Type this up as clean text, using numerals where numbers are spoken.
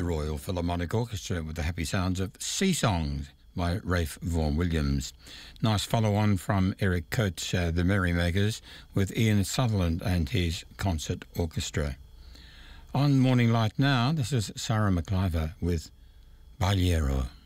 Royal Philharmonic Orchestra with the happy sounds of Sea Songs by Ralph Vaughan Williams. Nice follow-on from Eric Coates' The Merrymakers with Ian Sutherland and his concert orchestra. On Morning Light now, this is Sarah McIver with Bagliero.